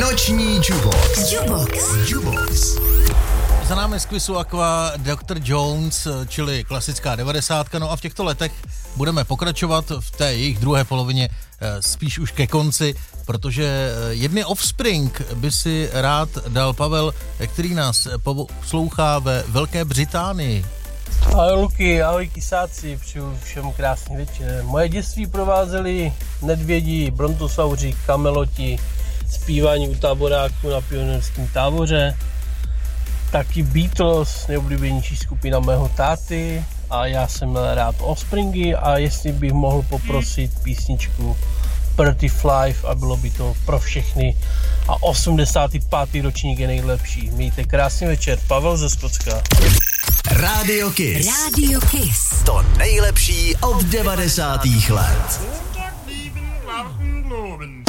Noční Jubox. Za námi z Quizu Aqua Dr. Jones, čili klasická 90. No a v těchto letech budeme pokračovat v té jejich druhé polovině spíš už ke konci, protože jedny Offspring by si rád dal Pavel, který nás poslouchá ve Velké Británii. Ahoj Luky, ahoj kysáci, přeju všem krásný večer. Moje dětství provázeli medvědi, brontosauři, kameloti, zpívání u táboráku na pionýrském táboře, taky Beatles, nejoblíbenější skupina mého táty, a já jsem měl rád Offspringy, a jestli bych mohl poprosit písničku Pretty Fly, a bylo by to pro všechny, a 85. ročník je nejlepší. Mějte krásný večer, Pavel ze Skotska. Radio Kiss. To nejlepší od 90. let.